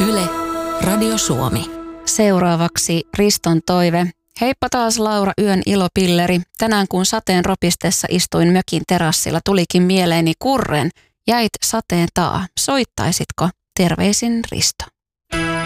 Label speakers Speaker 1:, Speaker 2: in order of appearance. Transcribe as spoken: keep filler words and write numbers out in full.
Speaker 1: Yle, Radio Suomi.
Speaker 2: Seuraavaksi Riston toive. Heippa taas Laura, yön ilopilleri. Tänään kun sateen ropistessa istuin mökin terassilla, tulikin mieleeni kurren. Jäit sateen taa. Soittaisitko? Terveisin Risto.